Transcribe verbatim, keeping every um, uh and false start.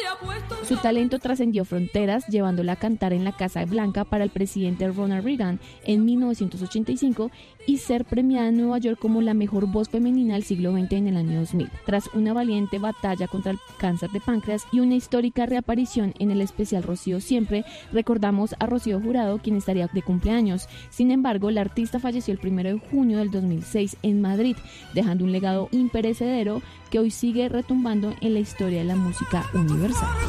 Su talento trascendió fronteras, llevándola a cantar en la Casa Blanca para el presidente Ronald Reagan en mil novecientos ochenta y cinco y ser premiada en Nueva York como la mejor voz femenina del siglo veinte en el año dos mil. Tras una valiente batalla contra el cáncer de páncreas y una histórica reaparición en el especial Rocío Siempre, recordamos a Rocío Jurado, quien estaría de cumpleaños. Sin embargo, la artista falleció el primero de junio del dos mil seis en Madrid, dejando un legado imperecedero que hoy sigue retumbando en la historia de la música universal.